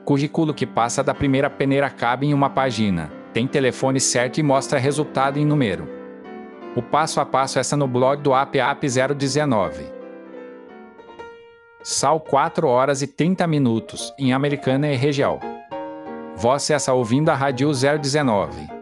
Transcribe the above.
Currículo que passa da primeira peneira cabe em uma página. Tem telefone certo e mostra resultado em número. O passo a passo está no blog do APAP 019. Sal 4 horas e 30 minutos, em Americana e região. Você está ouvindo a Rádio 019.